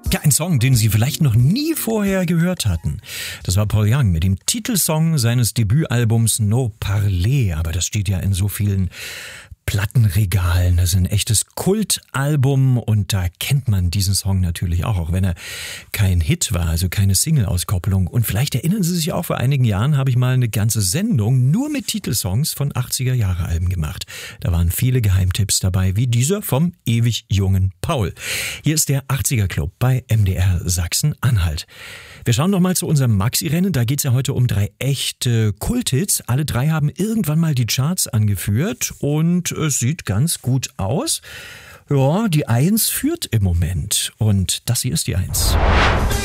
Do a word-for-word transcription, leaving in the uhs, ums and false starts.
Ja, ein Song, den Sie vielleicht noch nie vorher gehört hatten. Das war Paul Young mit dem Titelsong seines Debütalbums No Parler. Aber das steht ja in so vielen Plattenregalen. Das ist ein echtes Kultalbum und da kennt man diesen Song natürlich auch, auch wenn er kein Hit war, also keine Single-Auskopplung. Und vielleicht erinnern Sie sich auch, vor einigen Jahren habe ich mal eine ganze Sendung nur mit Titelsongs von achtziger-Jahre-Alben gemacht. Da waren viele Geheimtipps dabei, wie dieser vom ewig jungen Paul. Hier ist der achtziger-Club bei M D R Sachsen-Anhalt. Wir schauen noch mal zu unserem Maxi-Rennen. Da geht es ja heute um drei echte Kulthits. Alle drei haben irgendwann mal die Charts angeführt und es sieht ganz gut aus. Ja, die Eins führt im Moment und das hier ist die Eins.